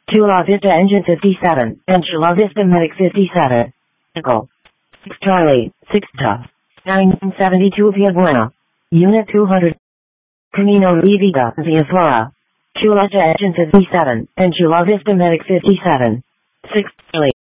Chula Vista Engine 57, and Chula Vista Medic 57. Echo. 6 Charlie, 6 Ta. 972 Via Buena. Unit 200. Camino Vita Via Flora. Chula Vista Engine 57, and Chula Vista Medic 57. 6 Charlie.